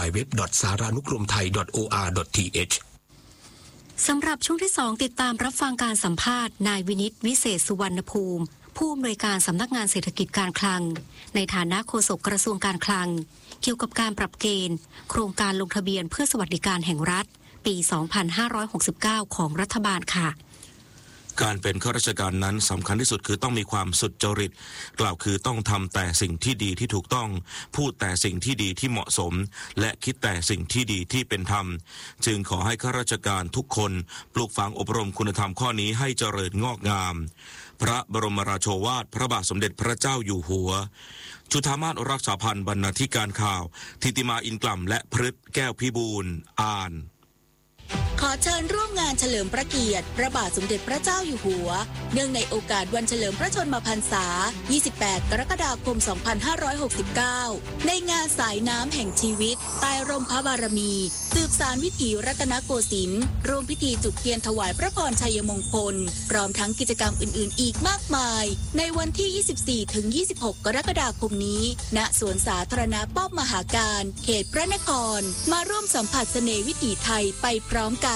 Speaker 15: www.saranukromthai.or.th
Speaker 3: สำหรับช่วงที่2ติดตามรับฟังการสัมภาษณ์นายวินิตวิเศษสุวรรณภูมิผู้อำนวยการสำนักงานเศรษฐกิจการคลังในฐานะโฆษกกระทรวงการคลังเกี่ยวกับการปรับเกณฑ์โครงการลงทะเบียนเพื่อสวัสดิการแห่งรัฐปี 2569 ของรัฐบาลค่ะ
Speaker 5: การเป็นข้าราชการนั้นสำคัญที่สุดคือต้องมีความสุจริตกล่าวคือต้องทำแต่สิ่งที่ดีที่ถูกต้องพูดแต่สิ่งที่ดีที่เหมาะสมและคิดแต่สิ่งที่ดีที่เป็นธรรมจึงขอให้ข้าราชการทุกคนปลูกฝังอบรมคุณธรรมข้อนี้ให้เจริญงอกงามพระบรมราโชวาทพระบาทสมเด็จพระเจ้าอยู่หัวจุฑามาศรักษาพันธ์บรรณาธิการข่าวธิติมาอินกล่ำและพฤทธิ์แก้วพิบูลอ่าน
Speaker 14: ขอเชิญร่วมงานเฉลิมพระเกียรติพระบาทสมเด็จพระเจ้าอยู่หัวเนื่องในโอกาสวันเฉลิมพระชนมพรรษา 28 กรกฎาคม 2569 ในงานสายน้ำแห่งชีวิตใต้ร่มพระบารมีสืบสานวิถีรัตนโกสินทร์ร่วมพิธีจุดเทียนถวายพระพรชัยมงคลพร้อมทั้งกิจกรรมอื่นๆอีกมากมายในวันที่ 24-26 กรกฎาคมนี้ณสวนสาธารณะป้อมมหาการเขตพระนครมาร่วมสัมผัสเสน่ห์วิถีไทยไปพร้อมกัน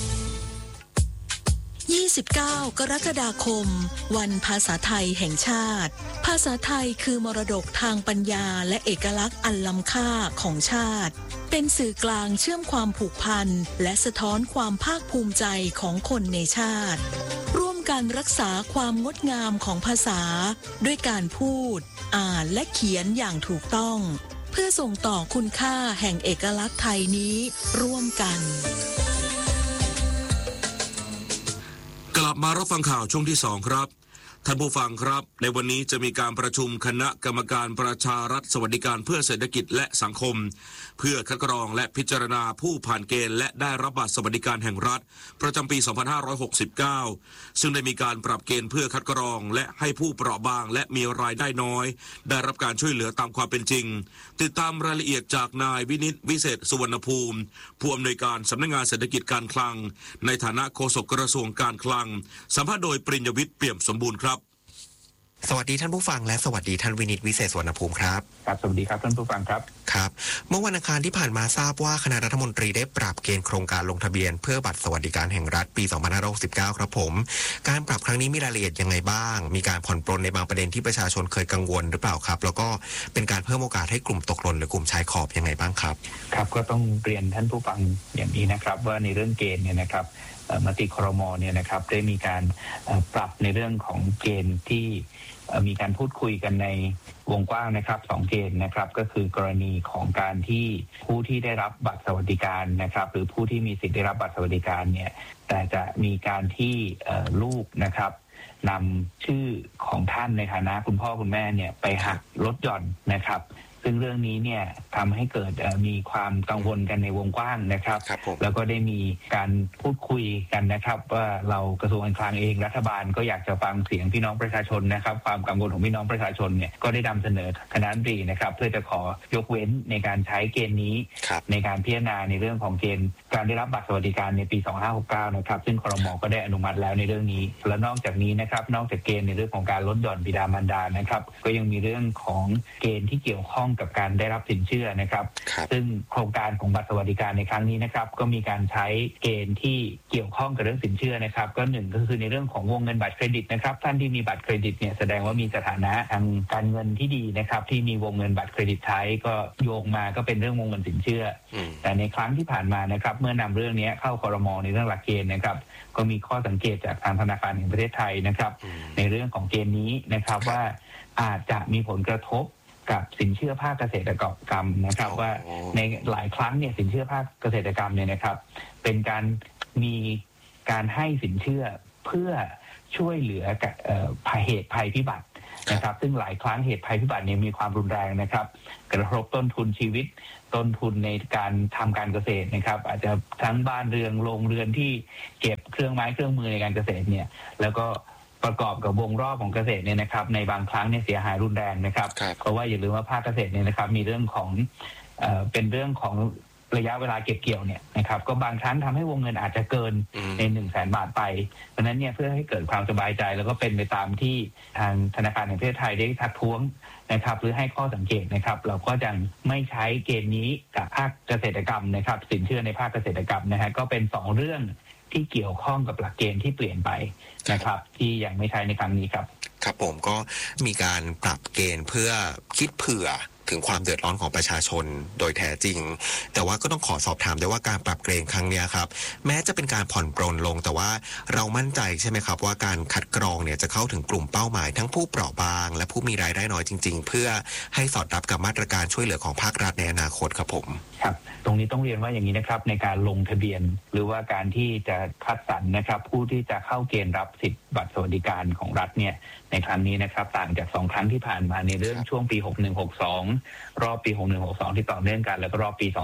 Speaker 10: 29 กรกฎาคมวันภาษาไทยแห่งชาติภาษาไทยคือมรดกทางปัญญาและเอกลักษณ์อันล้ำค่าของชาติเป็นสื่อกลางเชื่อมความผูกพันและสะท้อนความภาคภูมิใจของคนในชาติร่วมกันรักษาความงดงามของภาษาด้วยการพูดอ่านและเขียนอย่างถูกต้องเพื่อส่งต่อคุณค่าแห่งเอกลักษณ์ไทยนี้ร่วมกัน
Speaker 5: กลับมารับฟังข่าวช่วงที่2ครับท่านผู้ฟังครับในวันนี้จะมีการประชุมคณะกรรมการประชารัฐสวัสดิการเพื่อเศรษฐกิจและสังคมเพื่อคัดกรองและพิจารณาผู้ผ่านเกณฑ์และได้รับบัตรสวัสดิการแห่งรัฐประจำปี 2569 ซึ่งได้มีการปรับเกณฑ์เพื่อคัดกรองและให้ผู้เปราะบางและมีรายได้น้อยได้รับการช่วยเหลือตามความเป็นจริงติดตามรายละเอียดจากนายวินิตวิเศษสุวรรณภูมิผู้อำนวยการสำนักงานเศรษฐกิจการคลังในฐานะโฆษกกระทรวงการคลังสัมภาษณ์โดยปริญญวิทย์เปี่ยมสมบูรณ์ครับ
Speaker 16: สวัสดีท่านผู้ฟังและสวัสดีท่านวินิตวิเศษสุวรรณภูมิครับ
Speaker 17: ครับสวัสดีครับท่านผู้ฟังครับ
Speaker 16: ครับเมื่อวันอังคารที่ผ่านมาทราบว่าคณะรัฐมนตรีได้ปรับเกณฑ์โครงการลงทะเบียนเพื่อบัตรสวัสดิการแห่งรัฐปี 2569 ครับผมการปรับครั้งนี้มีรายละเอียดยังไงบ้างมีการผ่อนปรนในบางประเด็นที่ประชาชนเคยกังวลหรือเปล่าครับแล้วก็เป็นการเพิ่มโอกาสให้กลุ่มตกหล่นหรือกลุ่มชายขอบยังไงบ้างครับ
Speaker 17: ครับก็ต้องเรียนท่านผู้ฟังอย่างนี้นะครับว่าในเรื่องเกณฑ์เนี่ยนะครับมติครม.เนี่ยนะครับได้มีการปรับในเรื่องของเกณฑ์ที่มีการพูดคุยกันในวงกว้างนะครับ2เกณฑ์นะครับก็คือกรณีของการที่ผู้ที่ได้รับบัตรสวัสดิการนะครับหรือผู้ที่มีสิทธิ์ได้รับบัตรสวัสดิการเนี่ยแต่จะมีการที่ลูกนะครับนำชื่อของท่านในฐานะคุณพ่อคุณแม่เนี่ยไปหักลดหย่อนนะครับซึ่งเรื่องนี้เนี่ยทำให้เกิดมีความกังวลกันในวงกว้างนะครับแล้วก็ได้มีการพูดคุยกันนะครับว่าเรากระทรวงการคลังเองรัฐบาลก็อยากจะฟังเสียงพี่น้องประชาชนนะครับความกังวลของพี่น้องประชาชนเนี่ยก็ได้นำเสนอคณะรัฐมนตรีนะครับเพื่อจะขอยกเว้นในการใช้เกณฑ์นี้ในการพิจารณาในเรื่องของเกณฑ์การได้รับบัตรสวัสดิการในปี 2569 นะครับซึ่งครม.ก็ได้อนุมัติแล้วในเรื่องนี้และนอกจากนี้นะครับนอกจากเกณฑ์ในเรื่องของการลดหย่อนบิดามารดานะครับก็ยังมีเรื่องของเกณฑ์ที่เกี่ยวข้ององกับการได้รับสินเชื่อนะครับซึ่งโครงการของบัตรสวัสดิการในครั้งนี้นะครับก็มีการใช้เกณฑ์ที่เกี่ยวข้องกับเรื่องสินเชื่อนะครับก็หนึ่งก็คือในเรื่องของวงเงินบัตรเครดิตนะครับท่านที่มีบัตรเครดิตเนี่ยแสดงว่ามีสถานะทางการเงินที่ดีนะครับที่มีวงเงินบัตรเครดิตใช้ก็โยงมาก็เป็นเรื่องวงเงินสินเชื่อแต่ในครั้งที่ผ่านมานะครับเมื่อนำเรื่องนี้เข้าครม.ในเรื่องหลักเกณฑ์นะครับก็มีข้อสังเกตจากทางธนาคารแห่งประเทศไทยนะครับในเรื่องของเกณฑ์นี้นะครับว่าอาจจะมีผลกระทบกับสินเชื่อภาคเกษตรกรรมนะครับว่าในหลายครั้งเนี่ยสินเชื่อภาคเกษตรกรรมเนี่ยนะครับเป็นการมีการให้สินเชื่อเพื่อช่วยเหลือเหตุภัยพิบัตินะครับซึ่งหลายครั้งเหตุภัยพิบัติเนี่ยมีความรุนแรงนะครับกระทบต้นทุนชีวิตต้นทุนในการทำการเกษตรนะครับอาจจะทั้งบ้านเรือนโรงเรือนที่เก็บเครื่องไม้เครื่องมือในการเกษตรเนี่ยแล้วก็ประกอบกับวงรอบของเกษตรเนี่ยนะครับในบางครั้งเนี่ยเสียหายรุนแรงนะครับเพราะว่าอย่าลืมว่าภาคเกษตรเนี่ยนะครับมีเรื่องของเป็นเรื่องของระยะเวลาเก็บเกี่ยวเนี่ยนะครับก็บางครั้งทำให้วงเงินอาจจะเกินใน 100,000 บาทไปเพราะนั้นเนี่ยเพื่อให้เกิดความสบายใจแล้วก็เป็นไปตามที่ทางธนาคารแห่งประเทศไทยได้ทักท้วงนะครับหรือให้ข้อสังเกตนะครับเราก็จะไม่ใช้เกณฑ์นี้กับภาคเกษตรกรรมนะครับสินเชื่อในภาคเกษตรกรรมนะฮะก็เป็น2เรื่องที่เกี่ยวข้องกับหลักเกณฑ์ที่เปลี่ยนไปนะครับที่ยังไม่ใช้ในครั้งนี้ครับ
Speaker 16: ครับผมก็มีการปรับเกณฑ์เพื่อคิดเผื่อถึงความเดือดร้อนของประชาชนโดยแท้จริงแต่ว่าก็ต้องขอสอบถามด้วยว่าการปรับเกณฑ์ครั้งนี้ครับแม้จะเป็นการผ่อนปรนลงแต่ว่าเรามั่นใจใช่ไหมครับว่าการคัดกรองเนี่ยจะเข้าถึงกลุ่มเป้าหมายทั้งผู้เปราะบางและผู้มีรายได้น้อยจริงๆเพื่อให้สอดรับกับมาตรการช่วยเหลือของภาครัฐในอนาคตครับผม
Speaker 17: ครับตรงนี้ต้องเรียนว่าอย่างนี้นะครับในการลงทะเบียนหรือว่าการที่จะคัดสรรนะครับผู้ที่จะเข้าเกณฑ์รับสิทธิบัตรสวัสดิการของรัฐเนี่ยในครั้งนี้นะครับต่างจาก2ครั้งที่ผ่านมาในเรื่องช่วงปี61-62รอบปี61-62ที่ต่อเนื่องกันแล้วก็รอบปี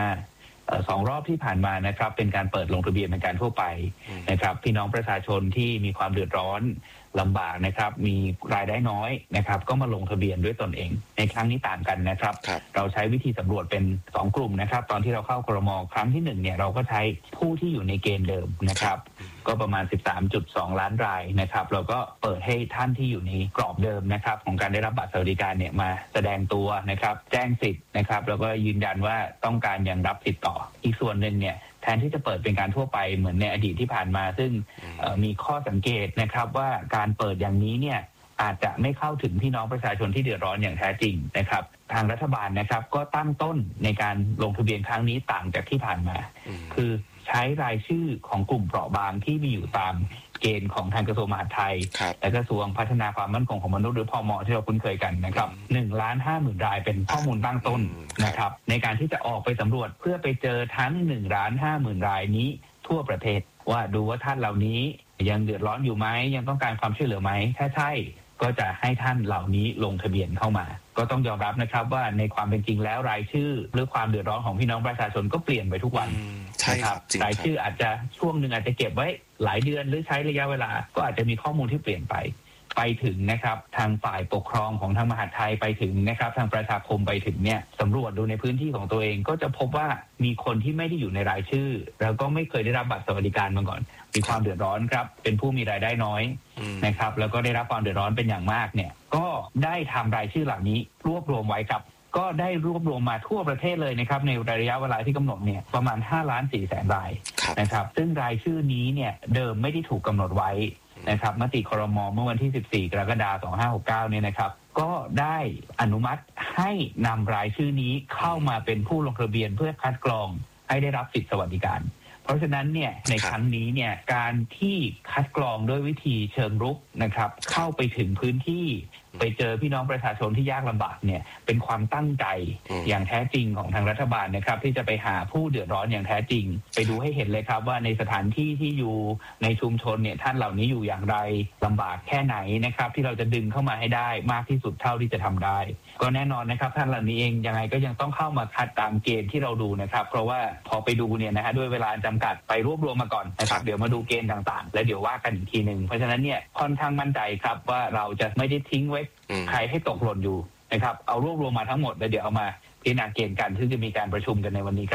Speaker 17: 2565 2รอบที่ผ่านมานะครับเป็นการเปิดลงทะเบียนเป็นการทั่วไปนะครับพี่น้องประชาชนที่มีความเดือดร้อนลำบากนะครับมีรายได้น้อยนะครับก็มาลงทะเบียนด้วยตนเองในครั้งนี้ต่างกันนะครับเราใช้วิธีสำรวจเป็น2กลุ่มนะครับตอนที่เราเข้าครม.ครั้งที่1เนี่ยเราก็ใช้ผู้ที่อยู่ในเกณฑ์เดิมนะครับก็ประมาณ 13.2 ล้านรายนะครับเราก็เปิดให้ท่านที่อยู่ในกรอบเดิมนะครับของการได้รับบัตรสวัสดิการเนี่ยมาแสดงตัวนะครับแจ้งสิทธิ์นะครับแล้วก็ยืนยันว่าต้องการยังรับสิทธิ์ต่ออีกส่วนหนึ่งเนี่ยแทนที่จะเปิดเป็นการทั่วไปเหมือนในอดีตที่ผ่านมาซึ่งมีข้อสังเกตนะครับว่าการเปิดอย่างนี้เนี่ยอาจจะไม่เข้าถึงพี่น้องประชาชนที่เดือดร้อนอย่างแท้จริงนะครับทางรัฐบาลนะครับก็ตั้งต้นในการลงทะเบียนครั้งนี้ต่างจากที่ผ่านมาคือใช้รายชื่อของกลุ่มเปราะบางที่มีอยู่ตามเกณฑ์ของทางกระทรวงมหาดไทยและกระทรวงพัฒนาความมั่นคงของมนุษย์หรือพม.ที่เราคุ้นเคยกันนะครับ 1,50,000 รายเป็นข้อมูลตั้งต้นนะครับในการที่จะออกไปสำรวจเพื่อไปเจอทั้ง 1,50,000 รายนี้ทั่วประเทศว่าดูว่าท่านเหล่านี้ยังเดือดร้อนอยู่ไหมยังต้องการความช่วยเหลือไหมถ้าใช่ก็จะให้ท่านเหล่านี้ลงทะเบียนเข้ามาก็ต้องยอมรับนะครับว่าในความเป็นจริงแล้วรายชื่อหรือความเดือดร้อนของพี่น้องประชาชนก็เปลี่ยนไปทุกวันนะครับรายชื่ออาจจะช่วงหนึ่งอาจจะเก็บไว้หลายเดือนหรือใช้ระยะเวลาก็อาจจะมีข้อมูลที่เปลี่ยนไปถึงนะครับทางฝ่ายปกครองของทางมหาดไทยไปถึงนะครับทางประชาคมไปถึงเนี่ยสำรวจดูในพื้นที่ของตัวเองก็จะพบว่ามีคนที่ไม่ได้อยู่ในรายชื่อแล้วก็ไม่เคยได้รับบัตรสวัสดิการมาก่อนมีความเดือดร้อนครับเป็นผู้มีรายได้น้อยนะครับแล้วก็ได้รับความเดือดร้อนเป็นอย่างมากเนี่ยก็ได้ทำรายชื่อเหล่านี้รวบรวมไว้ครับก็ได้รวบรวมมาทั่วประเทศเลยนะครับในระยะเวลาที่กำหนดเนี่ยประมาณ 5,400,000 รายนะครับซึ่งรายชื่อนี้เนี่ยเดิมไม่ได้ถูกกำหนดไว้นะครับมติครม.เมื่อวันที่14 กรกฎาคม 2569เนี่ยนะครับก็ได้อนุมัติให้นำรายชื่อนี้เข้ามาเป็นผู้ลงทะเบียนเพื่อคัดกรองให้ได้รับสิทธิสวัสดิการเพราะฉะนั้นเนี่ยในครั้งนี้เนี่ยการที่คัดกรองด้วยวิธีเชิงรุกนะครับเข้าไปถึงพื้นที่ไปเจอพี่น้องประชาชนที่ยากลำบากเนี่ยเป็นความตั้งใจอย่างแท้จริงของทางรัฐบาลนะครับที่จะไปหาผู้เดือดร้อนอย่างแท้จริงไปดูให้เห็นเลยครับว่าในสถานที่ที่อยู่ในชุมชนเนี่ยท่านเหล่านี้อยู่อย่างไรลำบากแค่ไหนนะครับที่เราจะดึงเข้ามาให้ได้มากที่สุดเท่าที่จะทำได้ก็แน่นอนนะครับท่านเหล่านี้เองยังไงก็ยังต้องเข้ามาคัดตามเกณฑ์ที่เราดูนะครับเพราะว่าพอไปดูเนี่ยนะฮะด้วยเวลาจำกัดไปรวบรวมมาก่อนนะครับเดี๋ยวมาดูเกณฑ์ต่างๆและเดี๋ยวว่ากันอีกทีนึงเพราะฉะนั้นเนี่ยค่อนข้างมั่นใจครับว่าเราจะไม่ได้ทิ้งไว้ใครให้ตกหล่นอยู่นะครับเอารวบรวมมาทั้งหมดแล้วเดี๋ยวเอามาพิจารณาเกณฑ์กันซึ่งจะมีการประชุมกันในวันนี้ครับ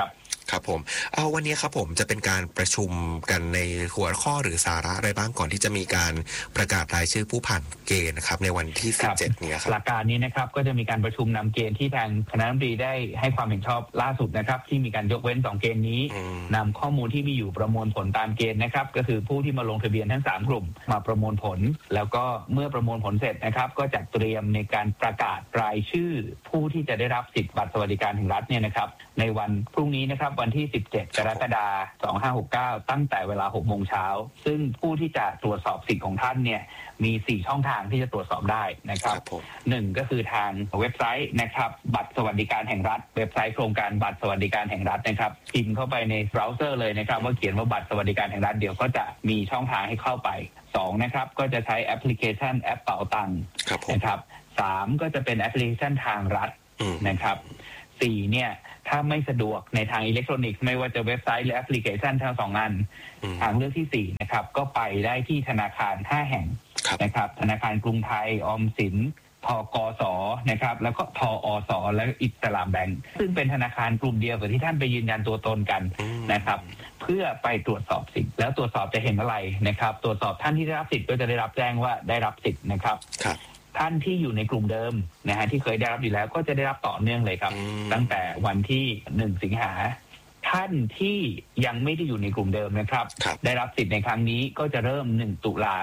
Speaker 16: ครับผมวันนี้ครับผมจะเป็นการประชุมกันในหัวข้อหรือสาระอะไรบ้างก่อนที่จะมีการประกาศรายชื่อผู้ผ่านเกณฑ์นะครับในวันที่17นี้ครับ
Speaker 17: หลักการนี้นะครับก็จะมีการประชุมนำเกณฑ์ที่ทางคณะรัฐมนตรีได้ให้ความเห็นชอบล่าสุดนะครับที่มีการยกเว้น2เกณฑ์นี้นำข้อมูลที่มีอยู่ประมวลผลตามเกณฑ์นะครับก็คือผู้ที่มาลงทะเบียนทั้ง3กลุ่มมาประมวลผลแล้วก็เมื่อประมวลผลเสร็จนะครับก็จัดเตรียมในการประกาศรายชื่อผู้ที่จะได้รับสิทธิบัตรสวัสดิการแห่งรัฐเนี่ยนะครับในวันพรุ่งนี้นะครับวันที่17 กรกฎาคม 2569ตั้งแต่เวลา 6 โมงเช้าซึ่งผู้ที่จะตรวจสอบสิทธิ์ของท่านเนี่ยมี4ช่องทางที่จะตรวจสอบได้นะครับ1ก็คือทางเว็บไซต์นะครับบัตรสวัสดิการแห่งรัฐเว็บไซต์โครงการบัตรสวัสดิการแห่งรัฐนะครับพิมพ์เข้าไปในเบราว์เซอร์เลยนะครับว่าเขียนว่าบัตรสวัสดิการแห่งรัฐเดี๋ยวก็จะมีช่องทางให้เข้าไป2นะครับก็จะใช้แอปพลิเคชันแอปเป๋าตังค์นะครับ3ก็จะเป็นแอปพลิเคชันทางรัฐนะครับ4เนี่ยถ้าไม่สะดวกในทางอิเล็กทรอนิกส์ไม่ว่าจะเว็บไซต์หรือแอปพลิเคชันทั้ง2อันทางเลือกที่4นะครับก็ไปได้ที่ธนาคาร5แห่งนะครับธนาคารกรุงไทยออมสินธกสนะครับแล้วก็ทอสและอิสลามแบงก์ซึ่งเป็นธนาคารกลุ่มเดียวกับที่ท่านไปยืนยันตัวตนกันนะครับเพื่อไปตรวจสอบสิทธิ์แล้วตรวจสอบจะเห็นอะไรนะครับตรวจสอบท่านที่ได้รับสิทธิ์ก็จะได้รับแจ้งว่าได้รับสิทธิ์นะครับท่านที่อยู่ในกลุ่มเดิมนะฮะที่เคยได้รับอยู่แล้วก็จะได้รับต่อเนื่องเลยครับตั้งแต่วันที่1สิงหาท่านที่ยังไม่ได้อยู่ในกลุ่มเดิมนะครับได้รับสิทธิ์ในครั้งนี้ก็จะเริ่ม1ตุลา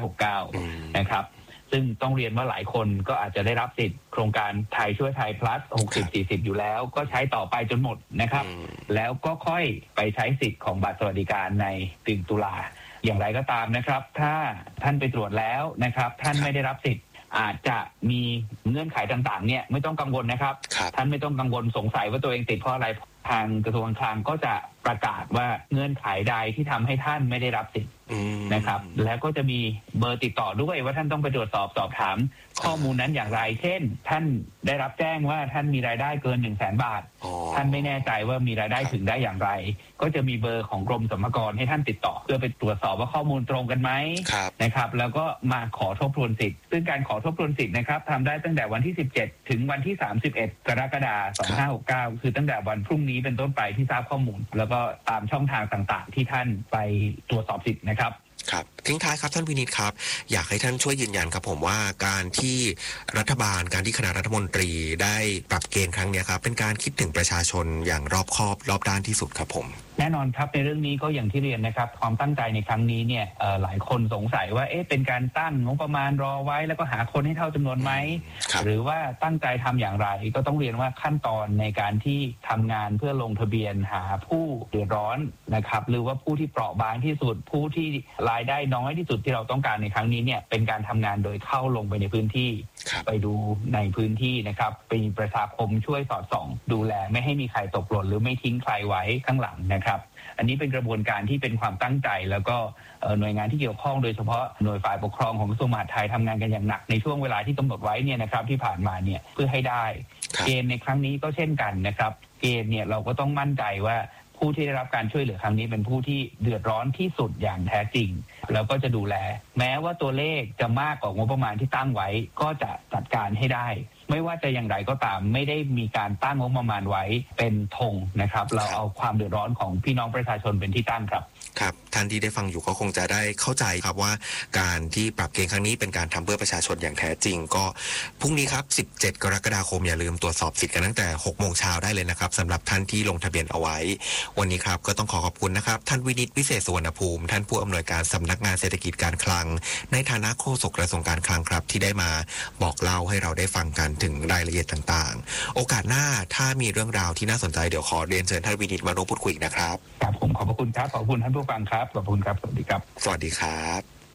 Speaker 17: 2569นะครับซึ่งต้องเรียนว่าหลายคนก็อาจจะได้รับสิทธิ์โครงการไทยช่วยไทย plus 60-40อยู่แล้วก็ใช้ต่อไปจนหมดนะครับแล้วก็ค่อยไปใช้สิทธิ์ของบัตรสวัสดิการใน1ตุลาอย่างไรก็ตามนะครับถ้าท่านไปตรวจแล้วนะครับท่านไม่ได้รับสิทธิ์อาจจะมีเงื่อนไขต่างๆเนี่ยไม่ต้องกังวลนะครับท่านไม่ต้องกังวลสงสัยว่าตัวเองติดเพราะอะไรทางกระทรวงการคลังก็จะประกาศว่าเงื่อนไขใดที่ทำให้ท่านไม่ได้รับสิทธิ์นะครับแล้วก็จะมีเบอร์ติดต่อด้วยว่าท่านต้องไปตรวจสอบสอบถามข้อมูลนั้นอย่างไรเช่นท่านได้รับแจ้งว่าท่านมีรายได้เกิน 100,000 บาทท่านไม่แน่ใจว่ามีรายได้ถึงได้อย่างไรก็จะมีเบอร์ของกรมสรรพากรให้ท่านติดต่อเพื่อไปตรวจสอบว่าข้อมูลตรงกันไหมนะครับแล้วก็มาขอทบทวนสิทธิ์ซึ่งการขอทบทวนสิทธิ์นะครับทำได้ตั้งแต่วันที่17ถึงวันที่31 กรกฎาคม 2569คือตั้งแต่วันพรุ่งนี้เป็นต้นไปที่ทราบข้อมูลแล้วก็ตามช่องทางต่างๆที่ท่านไปตรวจสอบสิทธิ์นะครับ
Speaker 16: ครับทิ้งท้ายครับท่านวินิตครับอยากให้ท่านช่วยยืนยันครับผมว่าการที่รัฐบาลการที่คณะรัฐมนตรีได้ปรับเกณฑ์ครั้งนี้ครับเป็นการคิดถึงประชาชนอย่างรอบคอบรอบด้านที่สุดครับผม
Speaker 17: แน่นอนครับในเรื่องนี้ก็อย่างที่เรียนนะครับความตั้งใจในครั้งนี้เนี่ยหลายคนสงสัยว่าเป็นการตั้งงบประมาณรอไว้แล้วก็หาคนให้เท่าจำนวนไหมหรือว่าตั้งใจทำอย่างไรก็ต้องเรียนว่าขั้นตอนในการที่ทำงานเพื่อลงทะเบียนหาผู้เดือดร้อนนะครับหรือว่าผู้ที่เปราะบางที่สุดผู้ที่รายได้น้อยที่สุดที่เราต้องการในครั้งนี้เนี่ยเป็นการทำงานโดยเข้าลงไปในพื้นที่ไปดูในพื้นที่นะครับเป็นประชาคมช่วยสอดส่องดูแลไม่ให้มีใครตกหล่นหรือไม่ทิ้งใครไว้ข้างหลังนะครับอันนี้เป็นกระบวนการที่เป็นความตั้งใจแล้วก็หน่วยงานที่เกี่ยวข้องโดยเฉพาะหน่วยฝ่ายปกครองของกระทรวงมหาดไทยทำงานกันอย่างหนักในช่วงเวลาที่กำหนดไว้เนี่ยนะครับที่ผ่านมาเนี่ยเพื่อให้ได้เกณฑ์ในครั้งนี้ก็เช่นกันนะครับเกณฑ์เนี่ยเราก็ต้องมั่นใจว่าผู้ที่ได้รับการช่วยเหลือครั้งนี้เป็นผู้ที่เดือดร้อนที่สุดอย่างแท้จริงแล้วก็จะดูแลแม้ว่าตัวเลขจะมากกว่างบประมาณที่ตั้งไว้ก็จะจัดการให้ได้ไม่ว่าจะอย่างไรก็ตามไม่ได้มีการตั้งงบประมาณไว้เป็นธงนะครับเราเอาความเดือดร้อนของพี่น้องประชาชนเป็นที่ตั้งครับ
Speaker 16: ครับท่านที่ได้ฟังอยู่ก็คงจะได้เข้าใจครับว่าการที่ปรับเกณฑ์ครั้งนี้เป็นการทำเพื่อประชาชนอย่างแท้จริงก็พรุ่งนี้ครับ17 กรกฎาคมอย่าลืมตรวจสอบสิทธิ์กันตั้งแต่ 6 โมงเช้าได้เลยนะครับสำหรับท่านที่ลงทะเบียนเอาไว้วันนี้ครับก็ต้องขอบคุณนะครับท่านวินิตวิเศษสุวรรณภูมิท่านผู้อำนวยการสำนักงานเศรษฐกิจการคลังในฐานะโฆษกกระทรวงการคลังครับที่ได้มาบอกเล่าให้เราได้ฟังกันถึงรายละเอียดต่างๆโอกาสหน้าถ้ามีเรื่องราวที่น่าสนใจเดี๋ยวขอเรียนเชิญท่านวินิตมาร่วมพูดคุยนะครับ
Speaker 17: ครับผมขอบคุณครับขอบคุณท่านผู้ฟังครับขอบคุณครับสวัสดีครับ
Speaker 16: สวัสดีครับ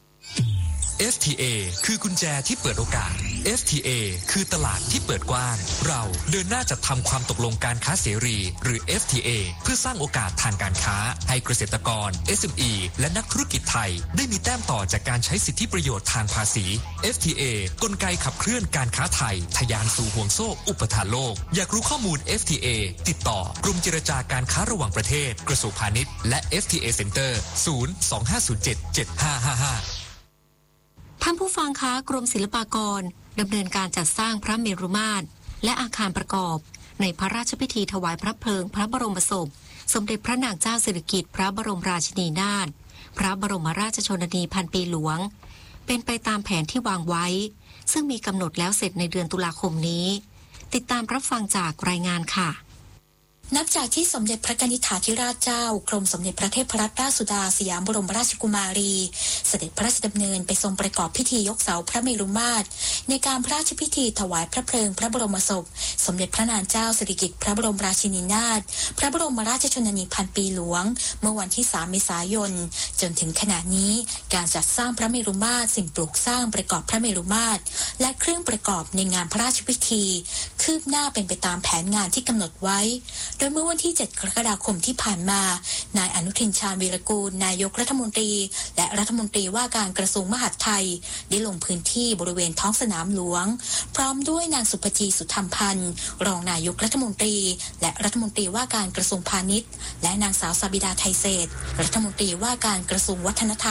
Speaker 11: FTA คือกุญแจที่เปิดโอกาส FTA คือตลาดที่เปิดกว้างเราเดินหน้าจัดทำความตกลงการค้าเสรีหรือ FTA เพื่อสร้างโอกาสทางการค้าให้เกษตรกร SME และนักธุรกิจไทยได้มีแต้มต่อจากการใช้สิทธิประโยชน์ทางภาษี FTA กลไกขับเคลื่อนการค้าไทยทะยานสู่ห่วงโซ่อุปทานโลกอยากรู้ข้อมูล FTA ติดต่อกรมเจรจาการค้าระหว่างประเทศกระทรวงพาณิชย์และ FTA Center 025077555
Speaker 3: ท่านผู้ฟังคะกรมศิลปากรดำเนินการจัดสร้างพระเมรุมาตรและอาคารประกอบในพระราชพิธีถวายพระเพลิงพระบรมศพสมเด็จพระนางเจ้าสิริกิติ์พระบรมราชินีนาถพระบรมราชชนนีพันปีหลวงเป็นไปตามแผนที่วางไว้ซึ่งมีกำหนดแล้วเสร็จในเดือนตุลาคมนี้ติดตามรับฟังจากรายงานค่ะ
Speaker 18: นับจากที่สมเด็จพระนิธิถาธิราชเจ้ากรมสมเด็จพระเทพรัตนราชสุดาสยามบรมราชกุมารีเสด็จพระราชดำเนินไปทรงประกอบพิธียกเสาพระเมรุมาตรในการพระราชพิธีถวายพระเพลิงพระบรมศพสมเด็จพระนางเจ้าสิริกิติ์พระบรมราชินีนาถพระบรมราชชนนีพันปีหลวงเมื่อวันที่3 เมษายนจนถึงขณะนี้การจัดสร้างพระเมรุมาตรสิ่งปลูกสร้างประกอบพระเมรุมาตรและเครื่องประกอบในงานพระราชพิธีคืบหน้าเป็นไปตามแผนงานที่กำหนดไว้โดยเมื่อวันที่7 กรกฎาคมที่ผ่านมานายอนุทินชาญวีรกูลนายกรัฐมนตรีและรัฐมนตรีว่าการกระทรวงมหาดไทยได้ลงพื้นที่บริเวณท้องสนามหลวงพร้อมด้วยนางสุภจีสุธรรมพันธ์รองนายกรัฐมนตรีและรัฐมนตรีว่าการกระทรวงพาณิชย์และนางสาวสบิดาไทยเศรษฐ์รัฐมนตรีว่าการกระทรวงวัฒนธรรม